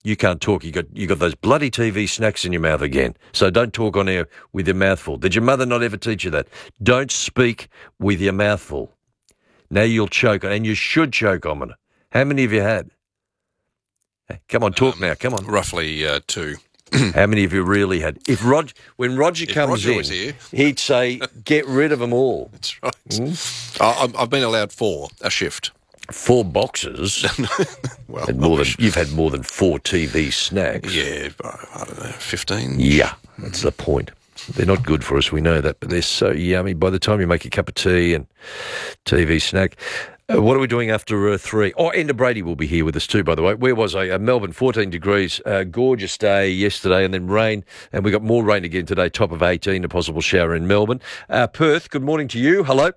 You can't talk. You got those bloody TV snacks in your mouth again. So don't talk on air with your mouth full. Did your mother not ever teach you that? Don't speak with your mouth full. Now you'll choke, and you should choke on it. How many have you had? Hey, come on, talk now. Come on. Roughly 2. How many have you really had? When Roger comes Roger in, was here, he'd say, "Get rid of them all." That's right. I've been allowed 4 a shift. 4 boxes. Well, You've had more than 4 TV snacks. Yeah, I don't know, 15. Yeah, that's the point. They're not good for us, we know that, but they're so yummy. By the time you make a cup of tea and TV snack. What are we doing after 3? Oh, Enda Brady will be here with us too, by the way. Where was I? Melbourne, 14 degrees. Gorgeous day yesterday, and then rain. And we got more rain again today, top of 18, a possible shower in Melbourne. Perth, good morning to you. Hello.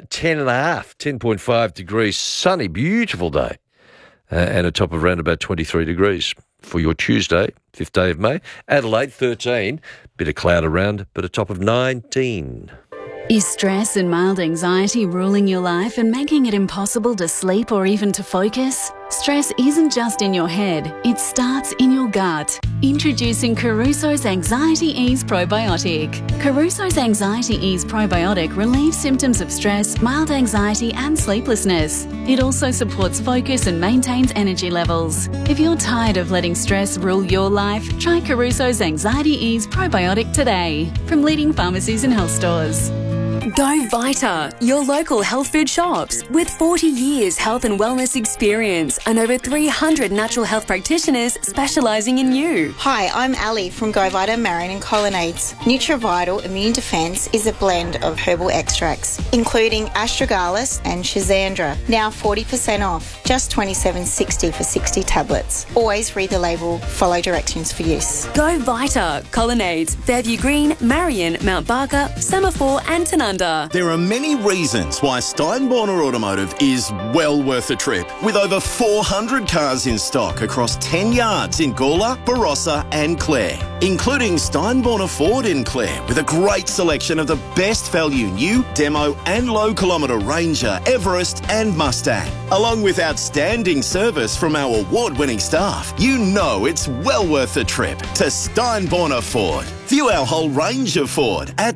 10.5 degrees. Sunny, beautiful day. And a top of around about 23 degrees for your Tuesday, 5th day of May. Adelaide, 13. Bit of cloud around, but a top of 19. Is stress and mild anxiety ruling your life and making it impossible to sleep or even to focus? Stress isn't just in your head, it starts in your gut. Introducing Caruso's Anxiety Ease Probiotic. Caruso's Anxiety Ease Probiotic relieves symptoms of stress, mild anxiety and sleeplessness. It also supports focus and maintains energy levels. If you're tired of letting stress rule your life, try Caruso's Anxiety Ease Probiotic today from leading pharmacies and health stores. Go Vita, your local health food shops. With 40 years health and wellness experience and over 300 natural health practitioners specialising in you. Hi, I'm Ali from Go Vita Marion and Colonnades. NutriVital Immune Defence is a blend of herbal extracts, including astragalus and schizandra. Now 40% off, just $27.60 for 60 tablets. Always read the label, follow directions for use. Go Vita, Colonnades, Fairview Green, Marion, Mount Barker, Semaphore and Tanunda. There are many reasons why Steinborner Automotive is well worth a trip. With over 400 cars in stock across 10 yards in Gawler, Barossa and Clare, including Steinborner Ford in Clare with a great selection of the best value new, demo and low kilometre Ranger, Everest and Mustang. Along with outstanding service from our award-winning staff, you know it's well worth the trip to Steinborner Ford. View our whole range of Ford at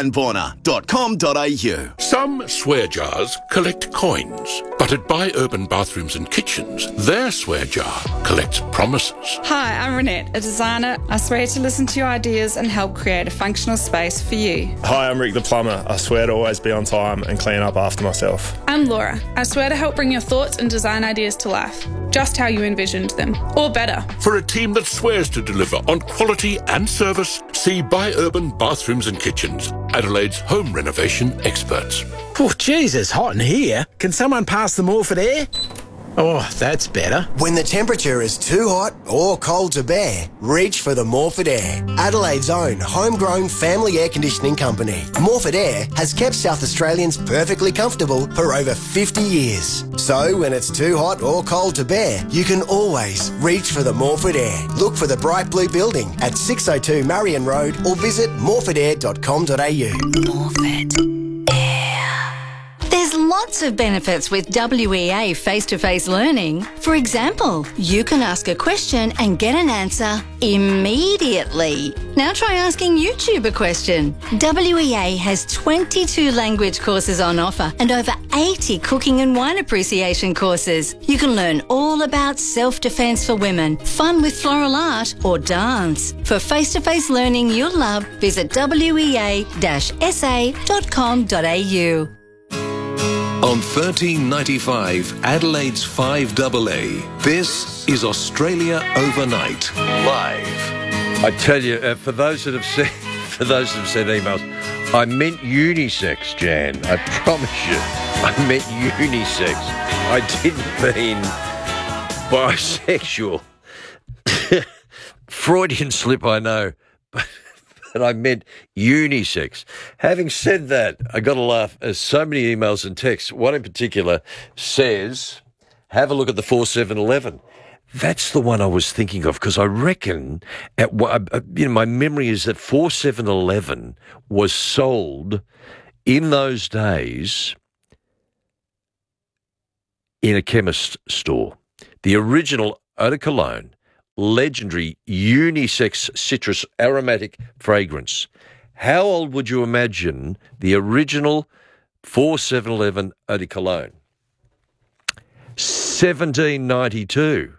steinborner.com.au. Some swear jars collect coins, but at Buy Urban Bathrooms and Kitchens, their swear jar collects promises. Hi, I'm Renette, a designer. I swear to listen to your ideas and help create a functional space for you. Hi, I'm Rick the plumber. I swear to always be on time and clean up after myself. I'm Laura. I swear to help bring your thoughts and design ideas to life, just how you envisioned them, or better. For a team that swears to deliver on quality and service, see Buy Urban Bathrooms and Kitchens, Adelaide's home renovation experts. Oh, geez, it's hot in here. Can someone pass the Morford air? Oh, that's better. When the temperature is too hot or cold to bear, reach for the Morford Air, Adelaide's own homegrown family air conditioning company. Morford Air has kept South Australians perfectly comfortable for over 50 years. So when it's too hot or cold to bear, you can always reach for the Morford Air. Look for the bright blue building at 602 Marion Road or visit morfordair.com.au. Morford. There's lots of benefits with WEA face-to-face learning. For example, you can ask a question and get an answer immediately. Now try asking YouTube a question. WEA has 22 language courses on offer and over 80 cooking and wine appreciation courses. You can learn all about self-defense for women, fun with floral art or dance. For face-to-face learning you'll love, visit wea-sa.com.au. On 1395 Adelaide's 5AA, this is Australia Overnight live. I tell you, for those that have sent emails, I meant unisex, Jan. I promise you, I meant unisex. I didn't mean bisexual. Freudian slip, I know, but I meant unisex. Having said that, I got to laugh. As so many emails and texts. One in particular says, have a look at the 4711. That's the one I was thinking of because I reckon, my memory is that 4711 was sold in those days in a chemist store. The original eau de cologne legendary unisex citrus aromatic fragrance. How old would you imagine the original 4-7-11 Eau de Cologne? 1792.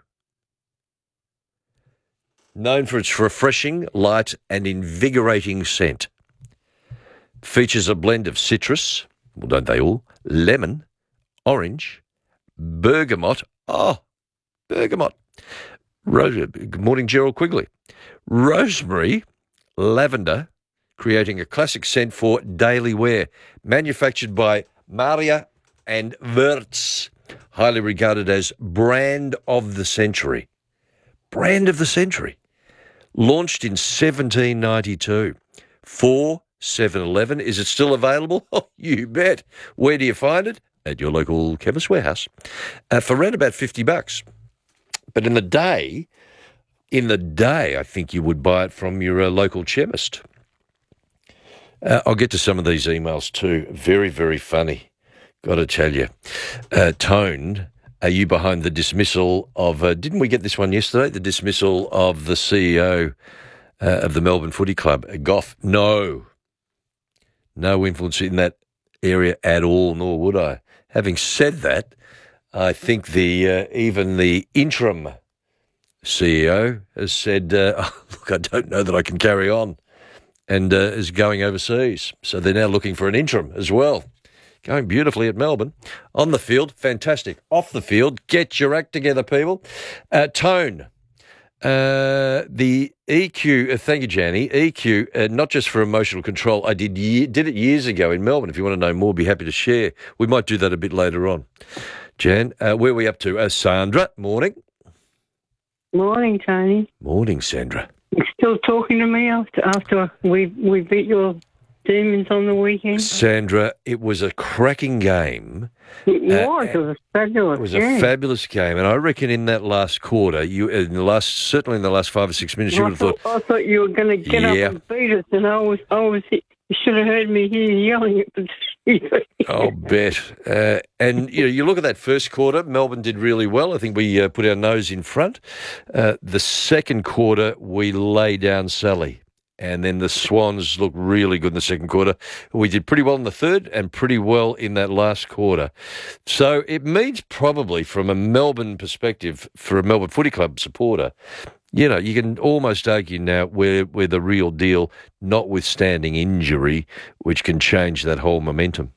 Known for its refreshing, light and invigorating scent. Features a blend of citrus, well, don't they all, lemon, orange, bergamot. Oh, bergamot. Good morning, Gerald Quigley. Rosemary, lavender, creating a classic scent for daily wear. Manufactured by Maria and Wirtz. Highly regarded as brand of the century. Brand of the century. Launched in 1792. 4-7-11. Is it still available? Oh, you bet. Where do you find it? At your local Chemist Warehouse. For around about $50. But in the day, I think you would buy it from your local chemist. I'll get to some of these emails too. Very, very funny. Got to tell you. Tone, are you behind the dismissal of, didn't we get this one yesterday? The dismissal of the CEO of the Melbourne Footy Club, Goff. No influence in that area at all, nor would I. Having said that, I think even the interim CEO has said, look, I don't know that I can carry on, and is going overseas. So they're now looking for an interim as well. Going beautifully at Melbourne. On the field, fantastic. Off the field, get your act together, people. Tone, the EQ, thank you, Janny. EQ, not just for emotional control. I did it years ago in Melbourne. If you want to know more, be happy to share. We might do that a bit later on. Jan, where are we up to? Sandra, morning. Morning, Tony. Morning, Sandra. You're still talking to me after we beat your Demons on the weekend? Sandra, it was a cracking game. It was fabulous. It was a fabulous game, and I reckon in that last quarter, certainly in the last 5 or 6 minutes, you would have thought. I thought you were going to get up and beat us, and I was. You should have heard me here yelling at the TV. I'll bet. And you look at that first quarter, Melbourne did really well. I think we put our nose in front. The second quarter, we lay down Sally. And then the Swans looked really good in the second quarter. We did pretty well in the third and pretty well in that last quarter. So it means probably from a Melbourne perspective, for a Melbourne Footy Club supporter, you can almost argue now we're the real deal, notwithstanding injury, which can change that whole momentum.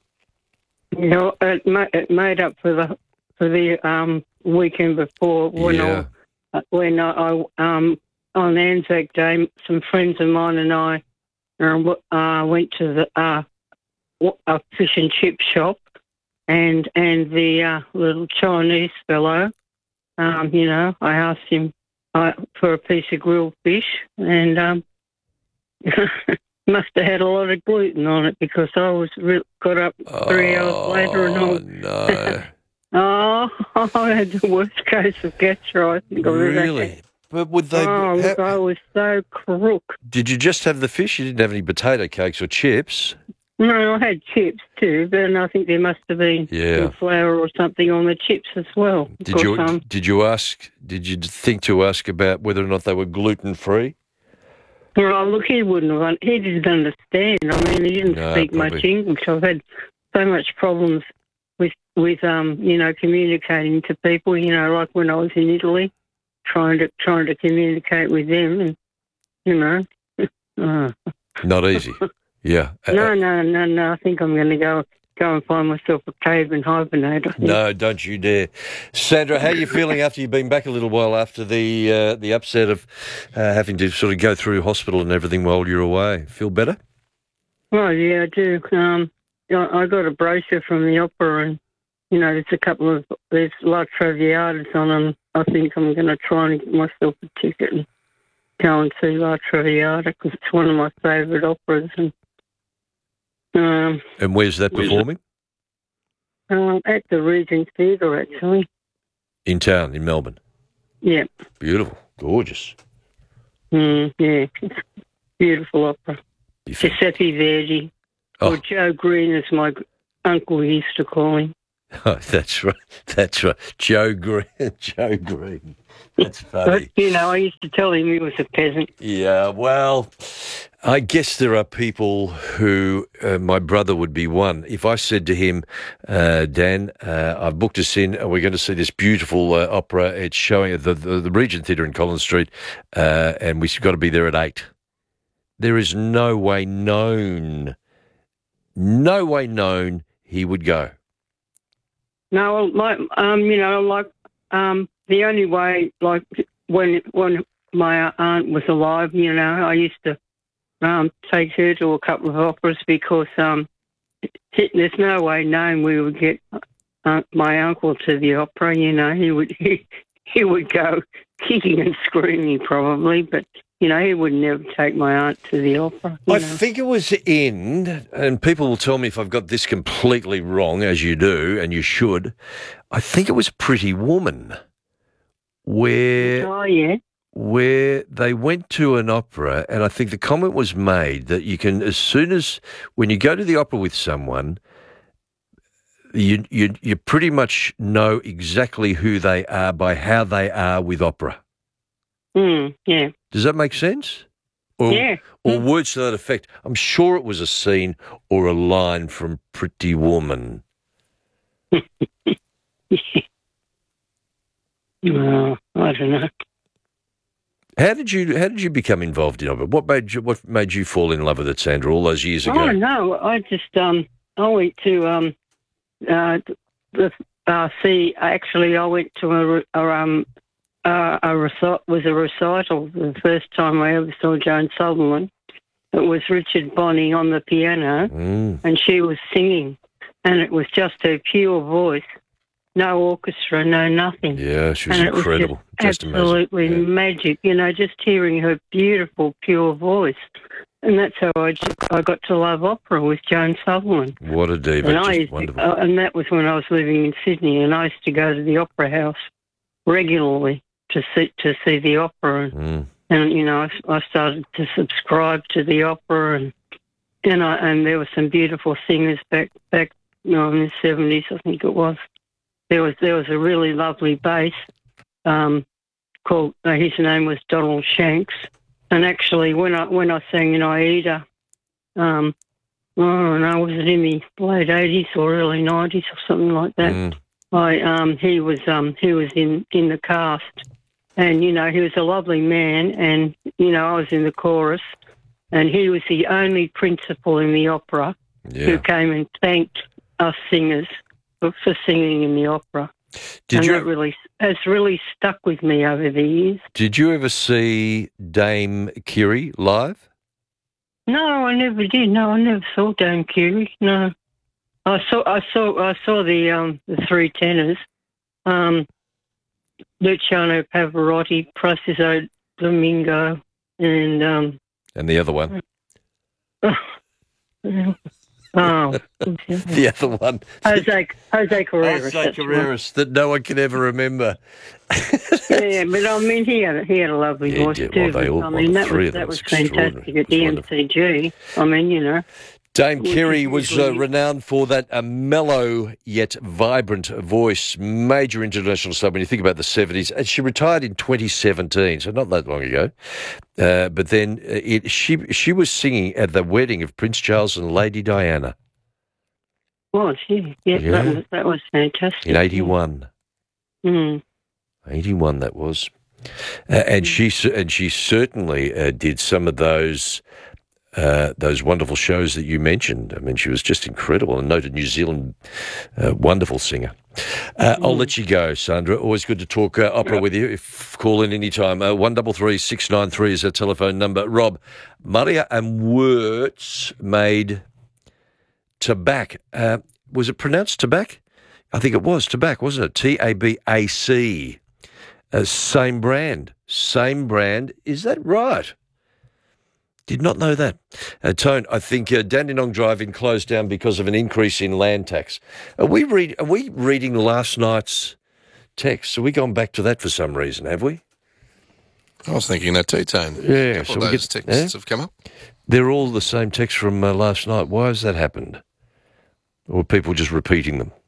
It made up for the weekend before when I on Anzac Day, some friends of mine and I went to a fish and chip shop, and the little Chinese fellow, I asked him for a piece of grilled fish, and must have had a lot of gluten on it because I got up 3 hours later and I had the worst case of gastro I think I've ever had. Really? But would they? Look, I was so crook. Did you just have the fish? You didn't have any potato cakes or chips? No, I had chips too, but I think there must have been some flour or something on the chips as well. Did you think to ask about whether or not they were gluten free? Well, look, he wouldn't have. He didn't understand. I mean, he didn't speak much English. I've had so much problems with communicating to people. Like when I was in Italy. Trying to communicate with them, and not easy. Yeah. No. I think I'm going to go and find myself a cave and hibernate. No, don't you dare, Sandra. How are you feeling after you've been back a little while after the upset of having to sort of go through hospital and everything while you're away? Feel better? Oh yeah, I do. I got a brochure from the opera, and there's La Traviata on them. I think I'm going to try and get myself a ticket and go and see La Traviata because it's one of my favourite operas. And where's that performing? At the Regent Theatre, actually. In town, in Melbourne? Yeah. Beautiful. Gorgeous. Yeah. It's beautiful opera. Giuseppe Verdi. Or Joe Green, as my uncle used to call him. Oh, that's right. That's right. Joe Green. Joe Green. That's funny. But, I used to tell him he was a peasant. Yeah, well, I guess there are people who, my brother would be one. If I said to him, Dan, I've booked us in, and we're going to see this beautiful opera. It's showing at the Regent Theatre in Collins Street, and we've got to be there at 8. There is no way known he would go. No, the only way, like when my aunt was alive, I used to take her to a couple of operas because there's no way known we would get my uncle to the opera. He would go kicking and screaming probably, but he would never take my aunt to the opera. I think it was and people will tell me if I've got this completely wrong, as you do, and you should. I think it was Pretty Woman, where they went to an opera, and I think the comment was made that you can, when you go to the opera with someone, you pretty much know exactly who they are by how they are with opera. Yeah. Does that make sense? Or words to that effect. I'm sure it was a scene or a line from Pretty Woman. Well, I don't know. How did you become involved in opera? What made you fall in love with it, Sandra, all those years ago? Oh no, I just I went to I went to a recital the first time I ever saw Joan Sutherland. It was Richard Bonney on the piano, and she was singing, and it was just her pure voice. No orchestra, no nothing. Yeah, she was incredible. Just absolutely amazing. Magic, just hearing her beautiful, pure voice. And that's how I got to love opera with Joan Sutherland. What a diva, just wonderful. And that was when I was living in Sydney, and I used to go to the Opera House regularly to see the opera. And I started to subscribe to the opera, and there were some beautiful singers back in the 70s, I think it was. There was a really lovely bass called his name was Donald Shanks, and actually when I sang in Aida, was it in the late 80s or early 90s or something like that? He was in the cast, and he was a lovely man, and I was in the chorus, and he was the only principal in the opera who came and thanked us singers for singing in the opera. That has really stuck with me over the years. Did you ever see Dame Kiri live? No, I never did. No, I never saw Dame Kiri. No, I saw the three tenors, Luciano Pavarotti, Preciso Domingo, and the other one. The other one. Jose Carreras. Jose Carreras, that no one can ever remember. Yeah, but I mean, he had a lovely voice too. That was fantastic at the MCG. I mean, Dame Kiri was renowned for that mellow yet vibrant voice, major international star when you think about the 70s. And she retired in 2017, so not that long ago. But then she was singing at the wedding of Prince Charles and Lady Diana. Was she? Yeah, that was fantastic. In 81. 81 that was. And she certainly did some of those wonderful shows that you mentioned. I mean, she was just incredible, a noted New Zealand wonderful singer. I'll let you go, Sandra. Always good to talk opera with you. Call in any time. 133 693 is our telephone number. Rob, Maria and Wirtz made Tabac. Was it pronounced Tabac? I think it was Tabac, wasn't it? Tabac. Same brand. Is that right? Did not know that. Tone, I think Dandenong Drive-In closed down because of an increase in land tax. Are we reading last night's text? Have we gone back to that for some reason, have we? I was thinking that too, Tone. Yeah. A couple of those texts have come up. They're all the same text from last night. Why has that happened? Or are people just repeating them?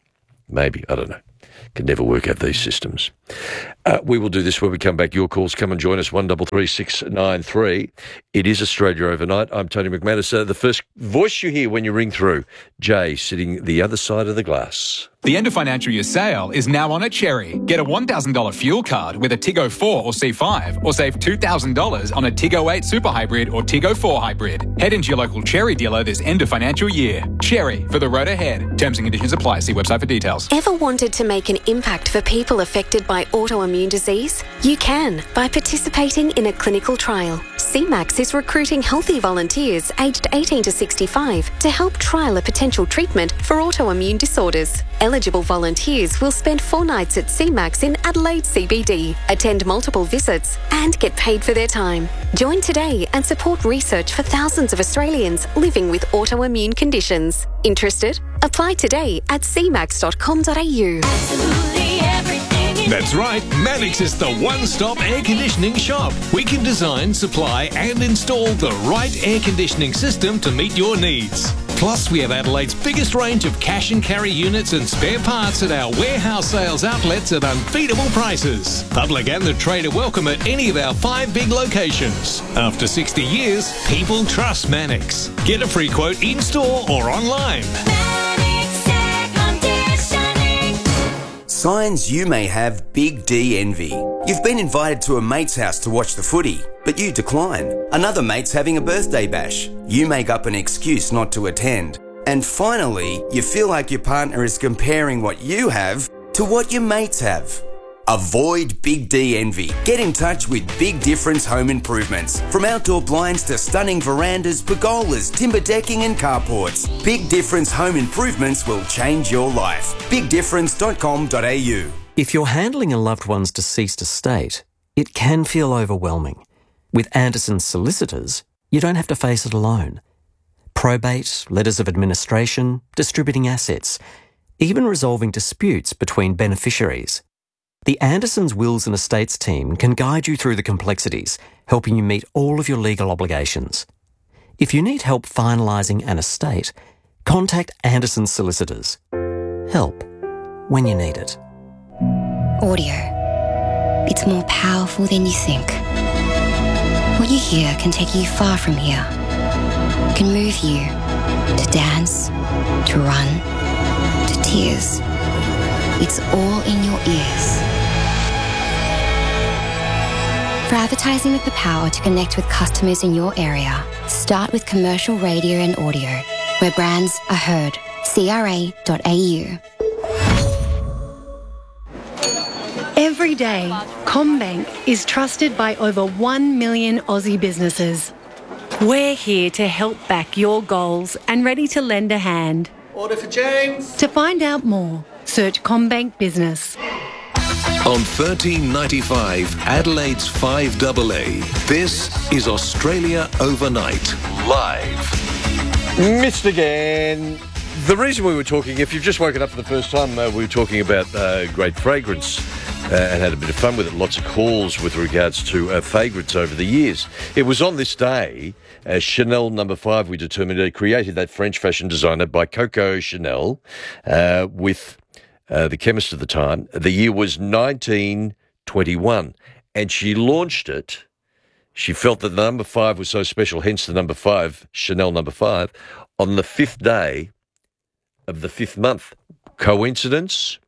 Maybe. I don't know. Can never work out these systems. We will do this when we come back. Your calls, come and join us, 133693. It is Australia Overnight. I'm Tony McManus. The first voice you hear when you ring through, Jay, sitting the other side of the glass. The end of financial year sale is now on at Cherry. Get a $1,000 fuel card with a Tiggo 4 or C5, or save $2,000 on a Tiggo 8 Super Hybrid or Tiggo 4 Hybrid. Head into your local Cherry dealer this end of financial year. Cherry, for the road ahead. Terms and conditions apply. See website for details. Ever wanted to make an impact for people affected by autoimmune disease? You can by participating in a clinical trial. CMAX is recruiting healthy volunteers aged 18 to 65 to help trial a potential treatment for autoimmune disorders. Eligible volunteers will spend 4 nights at CMAX in Adelaide CBD, attend multiple visits, and get paid for their time. Join today and support research for thousands of Australians living with autoimmune conditions. Interested? Apply today at cmax.com.au. That's right, Mannix is the one-stop air conditioning shop. We can design, supply and install the right air conditioning system to meet your needs. Plus, we have Adelaide's biggest range of cash and carry units and spare parts at our warehouse sales outlets at unbeatable prices. Public and the trade are welcome at any of our 5 big locations. After 60 years, people trust Mannix. Get a free quote in-store or online. Signs you may have Big D envy. You've been invited to a mate's house to watch the footy, but you decline. Another mate's having a birthday bash. You make up an excuse not to attend. And finally, you feel like your partner is comparing what you have to what your mates have. Avoid Big D envy. Get in touch with Big Difference Home Improvements. From outdoor blinds to stunning verandas, pergolas, timber decking and carports, Big Difference Home Improvements will change your life. BigDifference.com.au. If you're handling a loved one's deceased estate, it can feel overwhelming. With Anderson's solicitors, you don't have to face it alone. Probate, letters of administration, distributing assets, even resolving disputes between beneficiaries. The Andersons Wills and Estates team can guide you through the complexities, helping you meet all of your legal obligations. If you need help finalising an estate, contact Anderson's solicitors. Help when you need it. Audio. It's more powerful than you think. What you hear can take you far from here. Can move you to dance, to run, to tears. It's all in your ears. For advertising with the power to connect with customers in your area, start with commercial radio and audio, where brands are heard. CRA.au. Every day, CommBank is trusted by over 1 million Aussie businesses. We're here to help back your goals and ready to lend a hand. Order for James. To find out more, search CommBank Business. On 1395 Adelaide's 5AA, this is Australia Overnight, live. Missed again. The reason we were talking, if you've just woken up for the first time, we were talking about great fragrance and had a bit of fun with it. Lots of calls with regards to fragrance over the years. It was on this day, Chanel No. 5, we determined, created that French fashion designer by Coco Chanel with the chemist at the time. The year was 1921, and she launched it. She felt that the number 5 was so special, hence the number 5, Chanel No. 5, on the 5th day of the 5th month. Coincidence?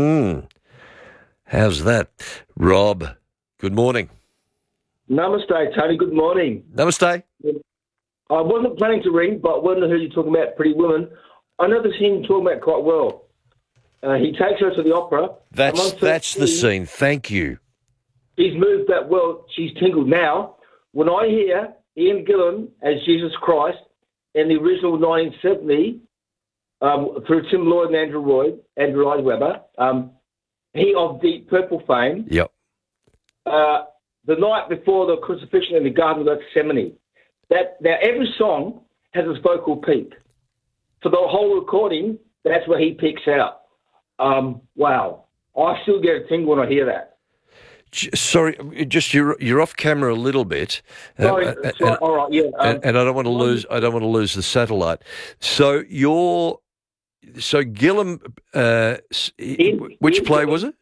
How's that? Rob, good morning. Namaste, Tony. Good morning. Namaste. I wasn't planning to ring, but when I heard you talking about Pretty Woman, I know the scene you're talking about quite well. He takes her to the opera. That's the scene. Thank you. He's moved that well. She's tingled now. When I hear Ian Gillan as Jesus Christ in the original 1970, through Tim Lloyd and Andrew Lloyd Webber, he of Deep Purple fame. Yep. The night before the crucifixion in the Garden of Gethsemane. Now every song has its vocal peak. For the whole recording, that's where he peaks out. Wow. I still get a tingle when I hear that. Sorry, just you're off camera a little bit. Sorry, all right, yeah. And I don't want to lose. I don't want to lose the satellite. So So Gillum, which play was it?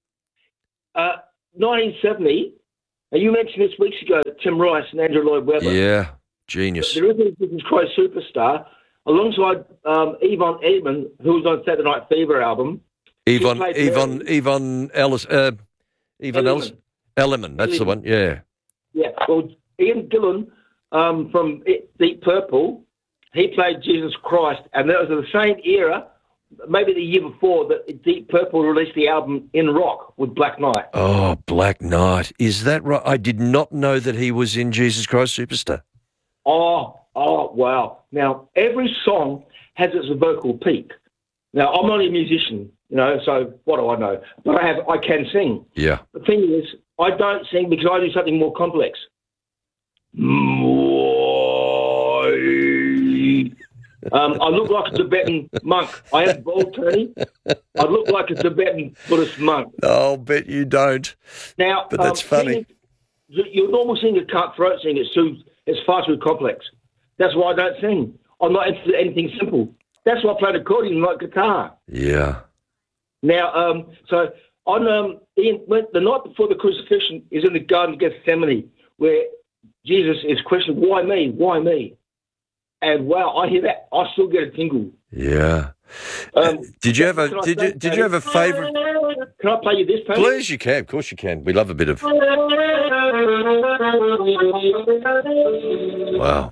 1970. And you mentioned this weeks ago, Tim Rice and Andrew Lloyd Webber. Yeah, genius. The original Jesus Christ Superstar, alongside Yvonne Edmond, who was on Saturday Night Fever album. Yvonne Ellis, Elliman, that's the one, yeah. Yeah, well, Ian Gillan from Deep Purple, he played Jesus Christ, and that was in the same era, maybe the year before, that Deep Purple released the album In Rock with Black Knight. Oh, Black Knight. Is that right? I did not know that he was in Jesus Christ Superstar. Oh, wow. Now, every song has its vocal peak. Now, I'm not a musician, so what do I know? But I can sing. Yeah. The thing is, I don't sing because I do something more complex. I look like a Tibetan monk. I have bald, Tony. I look like a Tibetan Buddhist monk. I'll bet you don't. Now, but that's funny. Your normal singer can't throat sing. It's far too complex. That's why I don't sing. I'm not into anything simple. That's why I play the accordion like guitar. Yeah. Now, so on the night before the crucifixion is in the Garden of Gethsemane, where Jesus is questioned, "Why me? Why me?" And wow, I hear that, I still get a tingle. Yeah. Did you have a favourite? Can I play you this, Tony? Please, you can. Of course, you can. We love a bit of. Wow.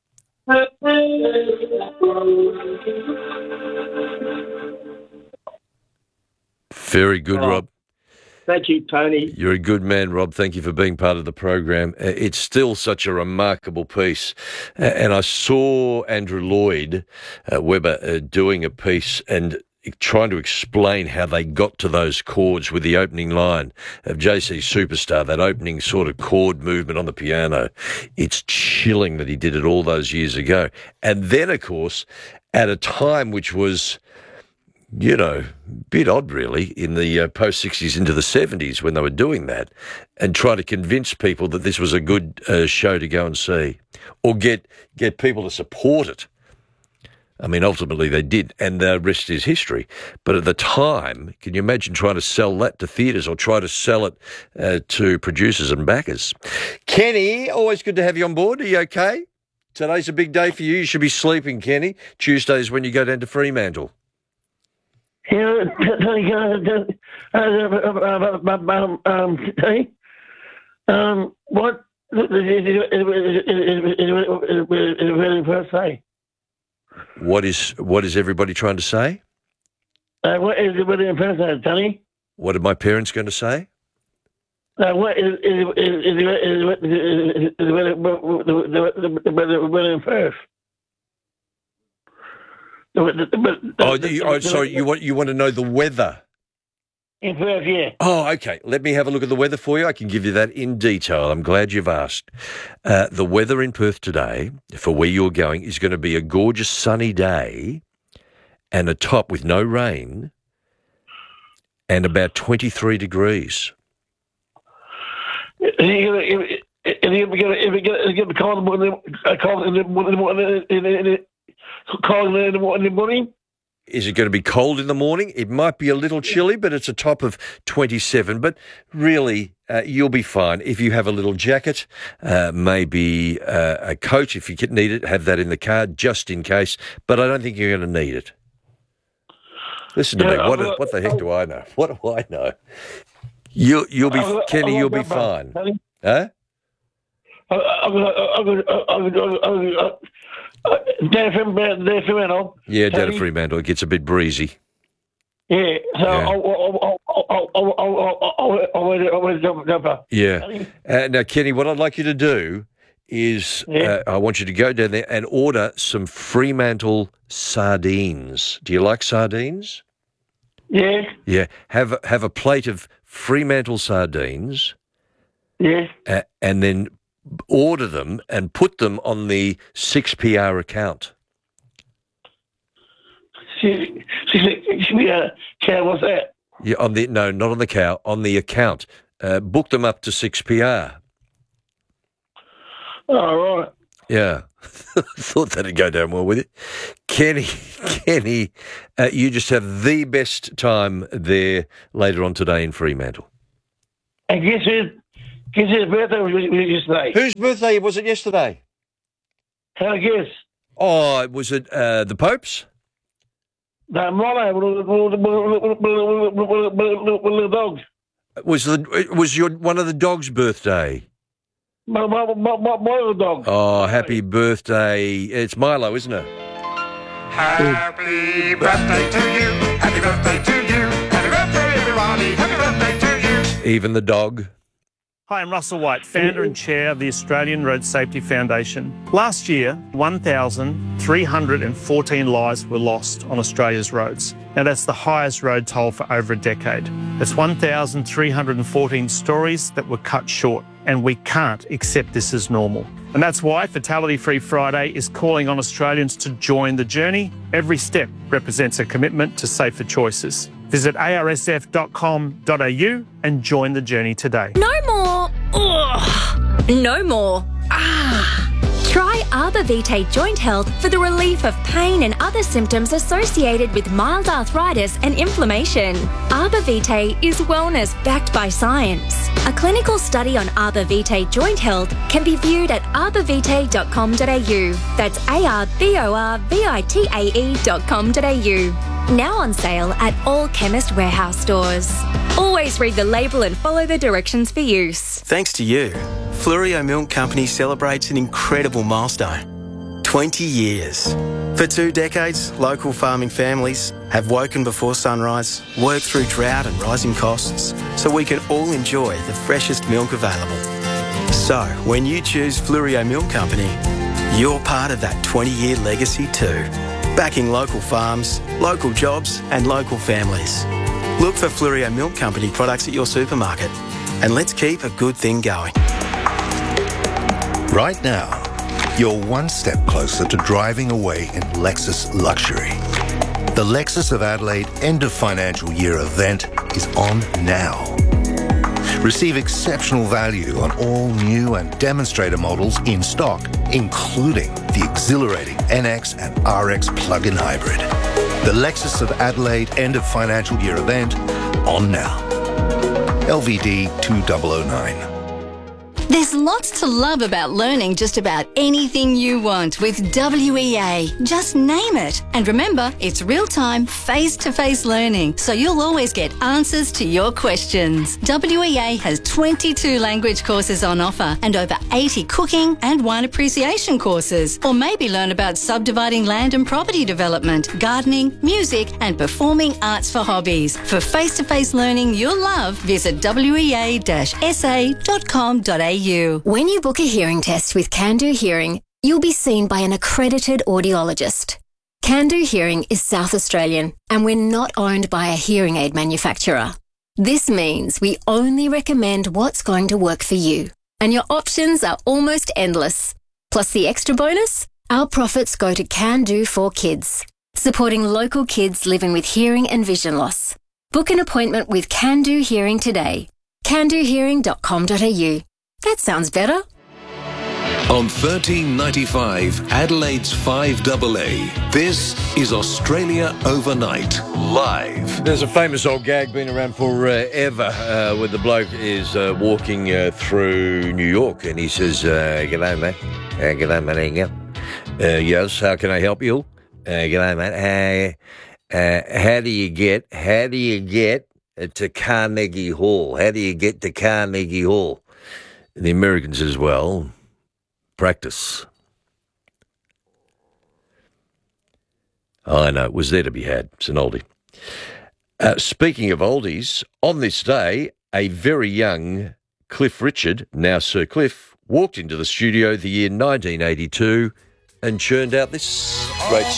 Very good, Rob. Thank you, Tony. You're a good man, Rob. Thank you for being part of the program. It's still such a remarkable piece. And I saw Andrew Lloyd Webber doing a piece and trying to explain how they got to those chords with the opening line of JC Superstar, that opening sort of chord movement on the piano. It's chilling that he did it all those years ago. And then, of course, at a time which was, a bit odd, really, in the post-60s into the 70s when they were doing that, and try to convince people that this was a good show to go and see, or get people to support it. I mean, ultimately they did, and the rest is history. But at the time, can you imagine trying to sell that to theatres or try to sell it to producers and backers? Kenny, always good to have you on board. Are you okay? Today's a big day for you. You should be sleeping, Kenny. Tuesday's when you go down to Fremantle. Yeah, what is the first say? What is everybody trying to say? What is the wedding first say, Tony? What are my parents going to say? What is the wedding first? Sorry. You want to know the weather? In Perth, yeah. Oh, okay. Let me have a look at the weather for you. I can give you that in detail. I'm glad you've asked. The weather in Perth today, for where you're going, is going to be a gorgeous sunny day and a top with no rain and about 23 degrees. Is it going to be cold in the morning? Is it going to be cold in the morning? It might be a little chilly, but it's a top of 27. But really, you'll be fine. If you have a little jacket, maybe a coat, if you need it, have that in the car just in case. But I don't think you're going to need it. Listen to me. What the heck do I know? What do I know? You'll be, Kenny, you'll be fine. Huh? Down Fremantle. Yeah, down at Fremantle. It gets a bit breezy. Yeah, so I'll jump up. Yeah. Now, Kenny, what I'd like you to do is I want you to go down there and order some Fremantle sardines. Do you like sardines? Yeah. Yeah. Have a plate of Fremantle sardines. Yes. And then order them and put them on the 6PR account. Cow, what's that? Yeah, no, not on the cow, on the account. Book them up to 6PR. Oh, right. Yeah. Thought that'd go down well with you. Kenny, you just have the best time there later on today in Fremantle. And guess whose birthday was yesterday? Whose birthday was it yesterday? Can I guess? Oh, was it the Pope's? No, Milo, little dogs. Was one of the dogs' birthday? My little dog. Oh, happy birthday! It's Milo, isn't it? Happy birthday to you. Happy birthday to you. Happy birthday, everybody. Happy birthday to you. Even the dog. Hi, I'm Russell White, founder and chair of the Australian Road Safety Foundation. Last year, 1,314 lives were lost on Australia's roads. Now, that's the highest road toll for over a decade. That's 1,314 stories that were cut short, and we can't accept this as normal. And that's why Fatality Free Friday is calling on Australians to join the journey. Every step represents a commitment to safer choices. Visit arsf.com.au and join the journey today. No more. Ugh. No more. Try Arbor Vitae Joint Health for the relief of pain and other symptoms associated with mild arthritis and inflammation. Arbor Vitae is wellness backed by science. A clinical study on Arbor Vitae Joint Health can be viewed at arborvitae.com.au. That's arborvitae.com.au. Now on sale at all Chemist Warehouse stores. Always read the label and follow the directions for use. Thanks to you, Fluorio Milk Company celebrates an incredible milestone. 20 years. For 2 decades, local farming families have woken before sunrise, worked through drought and rising costs, so we can all enjoy the freshest milk available. So, when you choose Fluorio Milk Company, you're part of that 20-year legacy too. Backing local farms, local jobs and local families. Look for Fluorio Milk Company products at your supermarket and let's keep a good thing going. Right now, you're one step closer to driving away in Lexus luxury. The Lexus of Adelaide end of financial year event is on now. Receive exceptional value on all new and demonstrator models in stock, including the exhilarating NX and RX plug-in hybrid. The Lexus of Adelaide end of financial year event on now. LVD 2009. There's lots to love about learning just about anything you want with WEA. Just name it. And remember, it's real-time, face-to-face learning, so you'll always get answers to your questions. WEA has 22 language courses on offer and over 80 cooking and wine appreciation courses. Or maybe learn about subdividing land and property development, gardening, music and performing arts for hobbies. For face-to-face learning you'll love, visit wea-sa.com.au. When you book a hearing test with Can-Do Hearing, you'll be seen by an accredited audiologist. Can-Do Hearing is South Australian and we're not owned by a hearing aid manufacturer. This means we only recommend what's going to work for you, and your options are almost endless. Plus the extra bonus, our profits go to Can-Do for Kids, supporting local kids living with hearing and vision loss. Book an appointment with Can-Do Hearing today. candohearing.com.au. That sounds better. On 1395, Adelaide's 5AA, this is Australia Overnight, live. There's a famous old gag been around forever where the bloke is walking through New York and he says, g'day, mate. G'day, mate. Yes, how can I help you? G'day, mate. How do you get to Carnegie Hall? How do you get to Carnegie Hall? And the American says, well, practice. I know, it was there to be had. It's an oldie. Speaking of oldies, on this day, a very young Cliff Richard, now Sir Cliff, walked into the studio the year 1982 and churned out this great